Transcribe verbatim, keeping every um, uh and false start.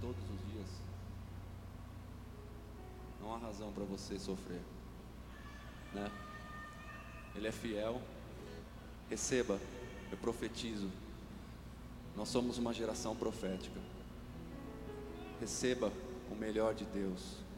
todos os dias, não há razão para você sofrer, né? Ele é fiel. Receba, eu profetizo, nós somos uma geração profética. Receba o melhor de Deus.